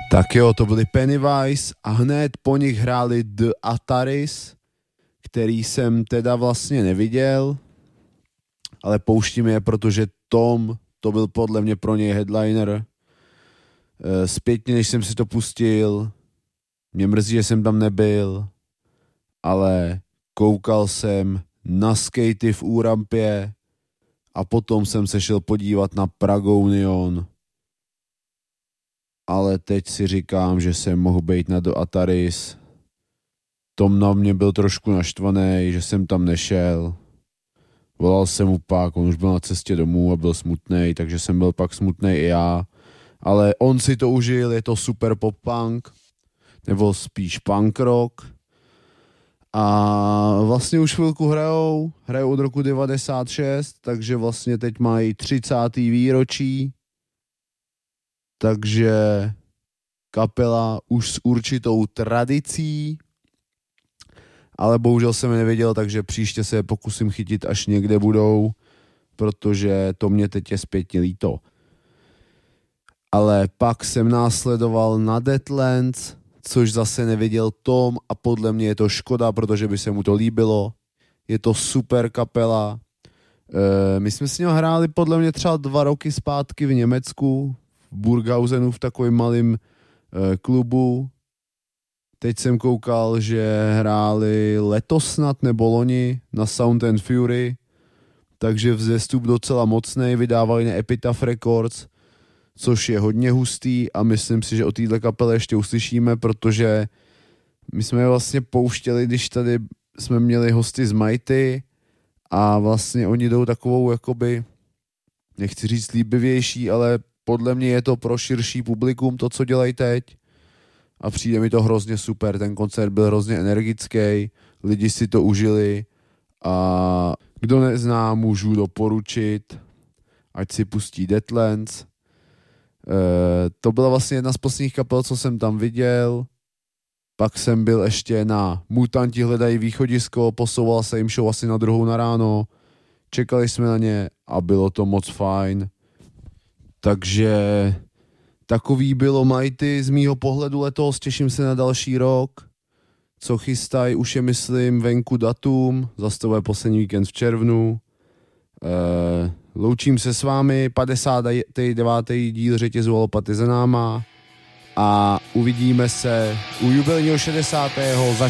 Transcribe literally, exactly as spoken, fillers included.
Tak jo, to byli Pennywise a hned po nich hráli The Ataris, který jsem teda vlastně neviděl, ale pouštím je, protože Tom, to byl podle mě pro něj headliner. Zpětně, než jsem si to pustil, mě mrzí, že jsem tam nebyl, ale koukal jsem na skatey v Úrampě a potom jsem se šel podívat na Pragounion. Ale teď si říkám, že jsem mohl být na do Ataris. Tom na mě byl trošku naštvaný, že jsem tam nešel. Volal jsem mu pak, on už byl na cestě domů a byl smutnej, takže jsem byl pak smutnej i já. Ale on si to užil, je to super pop-punk, nebo spíš punk rock. A vlastně už chvilku hrajou, hrajou od roku devadesát šest, takže vlastně teď mají třicáté výročí. Takže kapela už s určitou tradicí, ale bohužel jsem je nevěděl, takže příště se je pokusím chytit, až někde budou, protože to mě teď je zpětně líto. Ale pak jsem následoval na Deadlands, což zase nevěděl Tom a podle mě je to škoda, protože by se mu to líbilo. Je to super kapela. E, my jsme s ním hráli podle mě třeba dva roky zpátky v Německu, v Burghausenu v takovém malém e, klubu. Teď jsem koukal, že hráli letos snad nebo loni na Sound and Fury, takže vzestup docela mocnej, vydávali na Epitaph Records, což je hodně hustý a myslím si, že o této kapele ještě uslyšíme, protože my jsme je vlastně pouštěli, když tady jsme měli hosty z Mighty a vlastně oni jdou takovou jakoby, nechci říct líbivější, ale podle mě je to pro širší publikum to, co dělají teď a přijde mi to hrozně super, ten koncert byl hrozně energický, lidi si to užili a kdo nezná, můžu doporučit, ať si pustí Deadlands. Uh, to byla vlastně jedna z posledních kapel, co jsem tam viděl. Pak jsem byl ještě na Mutanti hledají východisko, posouval se jim show asi na druhou na ráno. Čekali jsme na ně a bylo to moc fajn. Takže takový bylo Mighty z mýho pohledu letos, těším se na další rok. Co chystají, už je myslím venku datum, zase to bude poslední víkend v červnu. Uh, loučím se s vámi, padesátý devátý díl řetězu Lopaty za náma a uvidíme se u jubilejního šedesátého za